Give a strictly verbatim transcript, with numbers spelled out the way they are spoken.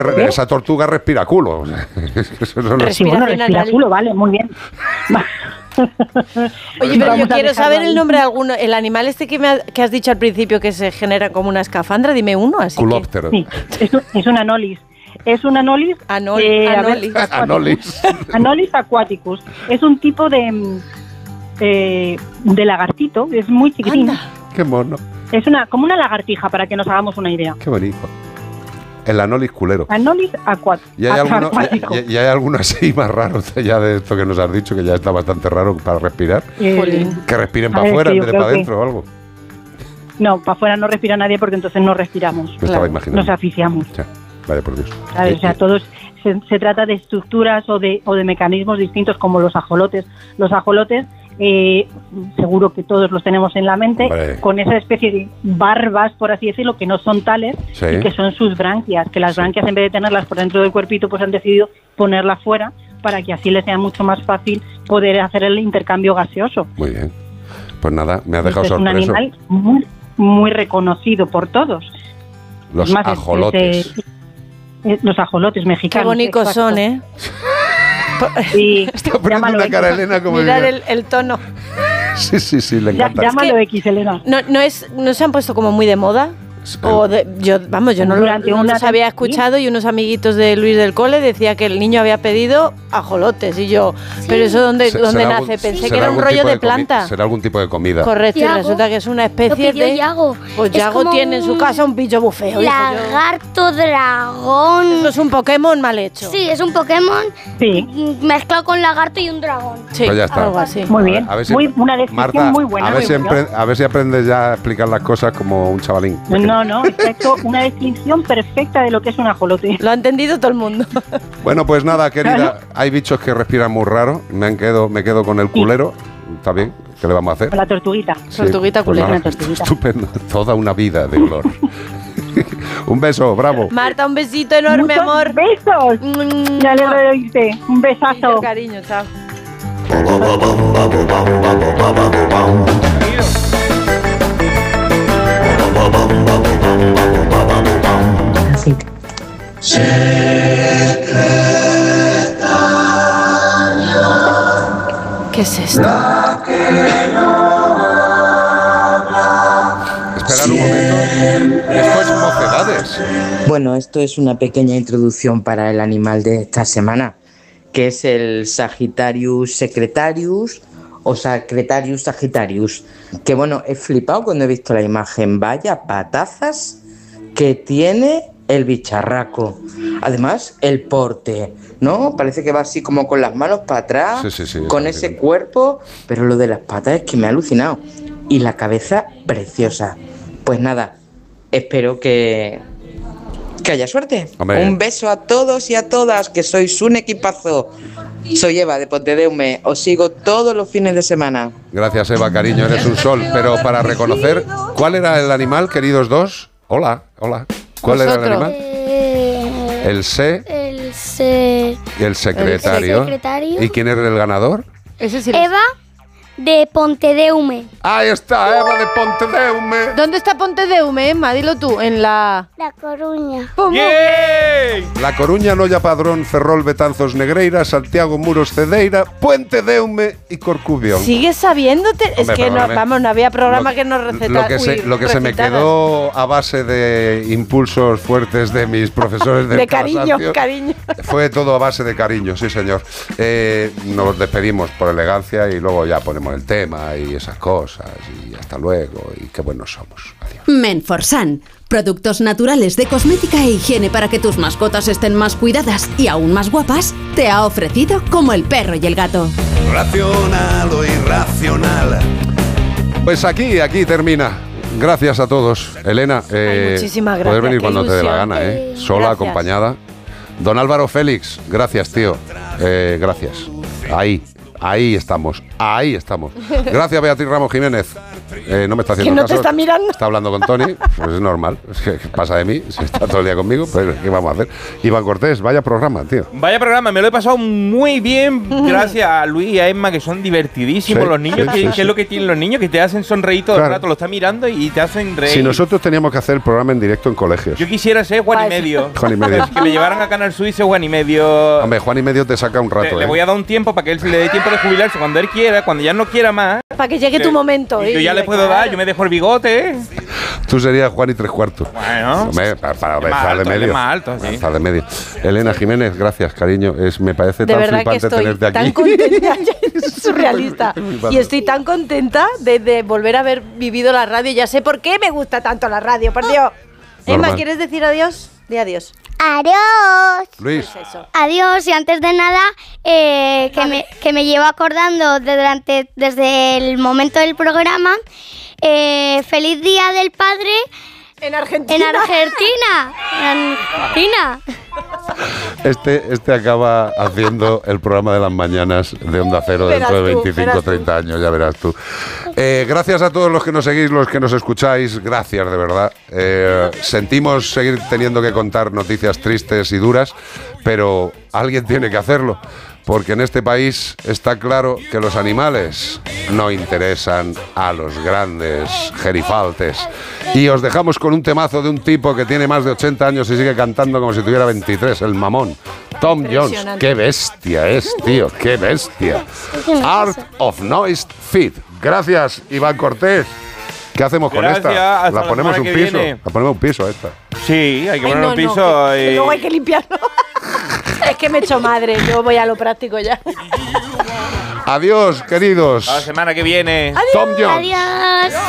¿Eh? Esa tortuga respira culo. Eso no respira, bueno, respira culo, vale, muy bien. Oye, pero yo quiero saber el nombre de alguno. El animal este que, me ha, que has dicho al principio que se genera como una escafandra, dime uno. Así Culóptero. Que... Sí, es, es un anolis. Es un anolis. Anol, eh, anolis. Ver, anolis. Anolis aquaticus. Es un tipo de, eh, de lagartito. Es muy chiquitín. Anda. Qué mono. Es una como una lagartija, para que nos hagamos una idea. Qué bonito. El anolis culero. Anolis acuático. ¿Y hay, alguno, y, y hay alguno así más raro ya de esto que nos has dicho, que ya está bastante raro para respirar? Eh, que respiren para afuera en vez de para adentro o algo. No, para afuera no respira nadie porque entonces no respiramos. Me claro. estaba imaginando. Nos asfixiamos. Ya, vaya por Dios. ¿Sabes? O sea, todos se, se trata de estructuras o de, o de mecanismos distintos como los ajolotes. Los ajolotes, eh, seguro que todos los tenemos en la mente, Hombre. con esa especie de barbas, por así decirlo, que no son tales, sí. y que son sus branquias, que las sí. branquias en vez de tenerlas por dentro del cuerpito, pues han decidido ponerlas fuera para que así les sea mucho más fácil poder hacer el intercambio gaseoso. Muy bien. Pues nada, me has dejado es sorpreso. Es un animal muy, muy reconocido por todos. Los más, ajolotes. Es, es, los ajolotes mexicanos. Qué bonitos exacto. son, ¿eh? Sí, está poniendo una cara Elena como mirar el, el tono. Sí, sí, sí, le encanta. Llámalo es que X, Elena. No, no, es, no se han puesto como muy de moda. O de, yo, vamos, yo no, lo, no los había escuchado y unos amiguitos de Luis del cole decía que el niño había pedido ajolotes y yo, sí. pero eso dónde, ¿dónde nace? Algún, Pensé que era un rollo de, de planta. Será algún tipo de comida. Correcto, Yago, y resulta que es una especie de... Yago. Pues Yago tiene en su casa un bicho muy feo. Lagarto dragón. Eso es un Pokémon mal hecho. Sí, es un Pokémon sí. mezclado con lagarto y un dragón. Sí, pues ya está. Algo así. Muy bien, a ver si, muy, una descripción Marta, muy buena. A ver, si empre, a ver si aprendes ya a explicar las cosas como un chavalín. No, no, exacto. Una descripción perfecta de lo que es un ajolote. Lo ha entendido todo el mundo. Bueno, pues nada, querida, hay bichos que respiran muy raro. Me han quedo, me quedo con el culero. Está bien, ¿qué le vamos a hacer? Con la tortuguita. Sí, tortuguita culera. Pues nada, tortuguita. Estupendo, toda una vida de olor. Un beso, bravo. Marta, un besito enorme, Muchos amor. besos. Mm, ya le oíste. Un besazo. Sí, cariño, chao. ¿Qué es esto? Esperad un momento. Esto es Mocedades. Bueno, esto es una pequeña introducción para el animal de esta semana, que es el Sagittarius secretarius o Secretarius sagittarius. Que bueno, he flipado cuando he visto la imagen. Vaya patazas que tiene el bicharraco. Además, el porte, ¿no? Parece que va así como con las manos para atrás, sí, sí, sí, con ese bien. Cuerpo, pero lo de las patas es que me ha alucinado. Y la cabeza preciosa. Pues nada, espero que, que haya suerte. Hombre. Un beso a todos y a todas, que sois un equipazo. Soy Eva de Pontedeume, os sigo todos los fines de semana. Gracias, Eva, cariño, eres un sol. Pero para reconocer, ¿cuál era el animal, queridos dos? Hola, hola. ¿Cuál ¿Vosotros? Era el animal? Eh, el se... El se... El secretario. El secretario. ¿Y quién es el ganador? Ese sí Eva de Pontedeume. Ahí está, Eva de Pontedeume. ¿Dónde está Pontedeume, Emma? Dilo tú, en la... La Coruña. ¡Yay! La Coruña, Noia Padrón, Ferrol, Betanzos, Negreira, Santiago, Muros, Cedeira, Puente Deume y Corcubión. ¿Sigues sabiéndote? Hombre, es que no, vamos, no había programa lo, que nos recetara. Lo que, se, lo que se me quedó a base de impulsos fuertes de mis profesores de De cariño, cariño. Fue todo a base de cariño, sí señor. Eh, nos despedimos por elegancia y luego ya ponemos el tema y esas cosas y hasta luego y qué buenos somos. Adiós. Menforsan, productos naturales de cosmética e higiene para que tus mascotas estén más cuidadas y aún más guapas, te ha ofrecido Como el perro y el gato. Racional o irracional. Pues aquí, aquí termina. Gracias a todos. Elena, eh, Ay, muchísimas gracias. Puedes venir Qué cuando ilusión. te dé la gana, ¿eh? Sola, Gracias. acompañada. Don Álvaro Félix, gracias, tío. Eh, gracias. Ahí. Ahí estamos, ahí estamos. Gracias, Beatriz Ramos Jiménez. Eh, no me está haciendo ¿Que no caso. te está mirando? Está hablando con Tony, pues es normal. Es que pasa de mí, se está todo el día conmigo, pero ¿qué vamos a hacer? Iván Cortés, vaya programa, tío. Vaya programa, me lo he pasado muy bien gracias a Luis y a Emma, que son divertidísimos. Sí, los niños, sí, que, sí, que sí. es lo que tienen los niños, que te hacen sonreír todo Claro. el rato, lo estás mirando y te hacen reír. Si nosotros teníamos que hacer el programa en directo en colegios. Yo quisiera ser Juan y medio. Juan y medio. Que me llevaran a Canal Suizo Juan y medio. Hombre, Juan y medio te saca un rato, Le, ¿eh? le voy a dar un tiempo para que él se le dé tiempo de jubilarse cuando él quiera, cuando ya no quiera más. Para que llegue que- tu momento. Y yo ¿eh? ya le puedo Claro. dar, yo me dejo el bigote, ¿eh? Tú serías Juan y tres cuartos. Bueno. Hombre, para, para Es más estar de alto, él medio. es más alto, sí. Estar de medio. Elena Jiménez, gracias, cariño. Es, me parece De tan verdad que flipante estoy tenerte aquí. tan contenta, es surrealista. Flipante. Y estoy tan contenta de, de volver a haber vivido la radio. Ya sé por qué me gusta tanto la radio, por Dios. Emma, Normal. ¿quieres decir adiós? Di adiós. Adiós. Luis, Pues eso. Adiós, y antes de nada, eh, que, me, que me llevo acordando de durante, desde el momento del programa, eh, feliz Día del Padre En Argentina. en Argentina. En Argentina. este, este acaba haciendo el programa de las mañanas de Onda Cero Verás dentro de tú, veinticinco verás o treinta años, ya verás tú. Eh, gracias a todos los que nos seguís, los que nos escucháis, gracias de verdad. Eh, sentimos seguir teniendo que contar noticias tristes y duras, pero alguien tiene que hacerlo. Porque en este país está claro que los animales no interesan a los grandes gerifaltes. Y os dejamos con un temazo de un tipo que tiene más de ochenta años y sigue cantando como si tuviera veintitrés, el mamón. Tom Jones. Impresionante. Qué bestia es, tío, qué bestia. Art of Noise Fit. Gracias, Iván Cortés. ¿Qué hacemos con Gracias, esta? hasta La la ponemos un semana que piso. viene. La ponemos un piso a esta. Sí, hay que Ay, poner no, un piso. no, que- que y- luego hay que limpiarlo. Es que me he hecho madre. Yo voy a lo práctico ya. Adiós, queridos. La semana que viene. Tom Jones. Adiós.